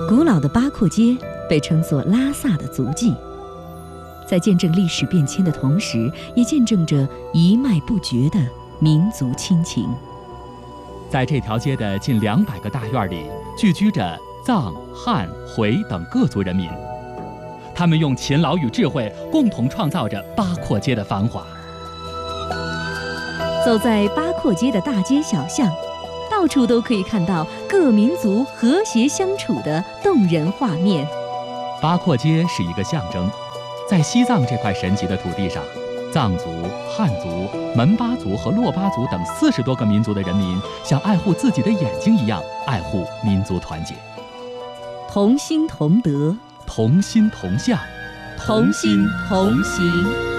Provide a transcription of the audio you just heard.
古老的八廓街被称作拉萨的足迹，在见证历史变迁的同时，也见证着一脉不绝的民族亲情。 在这条街的近200个大院里，聚居着藏、汉、回等各族人民，他们用勤劳与智慧共同创造着八廓街的繁华。 走在八廓街的大街小巷，到处都可以看到各民族和谐相处的动人画面。 八廓街是一个象征，在西藏这块神奇的土地上，藏族、汉族、门巴族和珞巴族等40多个民族的人民，像爱护自己的眼睛一样爱护民族团结， 同心同德， 同心同向， 同心同行。